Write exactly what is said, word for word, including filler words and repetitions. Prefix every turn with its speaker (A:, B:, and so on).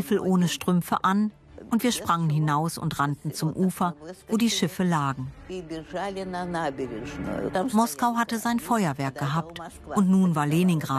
A: Stiefel ohne Strümpfe an und wir sprangen hinaus und rannten zum Ufer, wo die Schiffe lagen. Moskau hatte sein Feuerwerk gehabt und nun war Leningrad